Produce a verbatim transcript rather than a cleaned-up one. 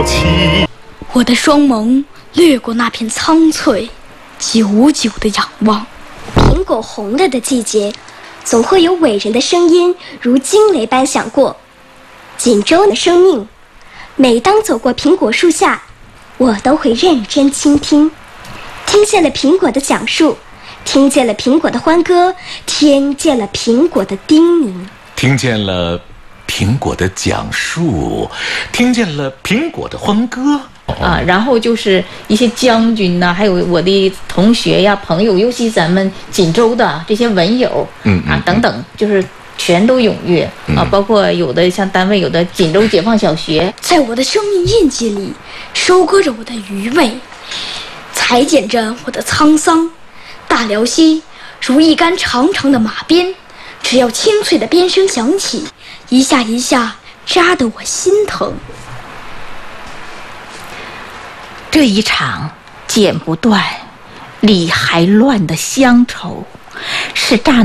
起。 我的双眸掠过那片苍翠，久久的仰望。 苹果红了的季节，总会有伟人的声音如惊雷般响过。锦州的生命，每当走过苹果树下，我都会认真倾听，听见了苹果的讲述，听见了苹果的欢歌，听见了苹果的叮咛， 听见了苹果的讲述，听见了苹果的欢歌啊，然后就是一些将军呐、啊，还有我的同学呀、朋友，尤其咱们锦州的这些文友， 嗯啊等等，就是全都踊跃、嗯、啊，包括有的像单位有的锦州解放小学， 在我的生命印记里收割着我的余味，裁剪着我的沧桑。大辽西如一杆长长的马鞭，只要清脆的鞭声响起，一下一下扎得我心疼。 这一场剪不断理还乱的乡愁，是乍